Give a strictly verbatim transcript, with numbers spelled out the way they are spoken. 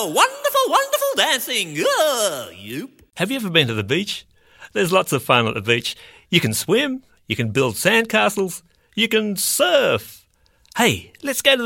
Oh, wonderful, wonderful dancing. Oh, yoop. Have you ever been to the beach? There's lots of fun at the beach. You can swim, you can build sandcastles, you can surf. Hey, let's go to the